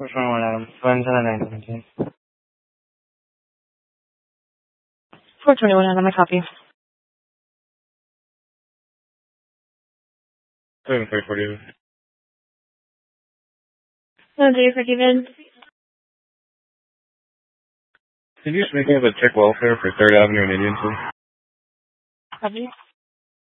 Which one, Adam? 17917. 421 Adam, I copy. 7340. No, do you forgiven? Could you just make me have a check welfare for 3rd Avenue and Indian, please? Copy.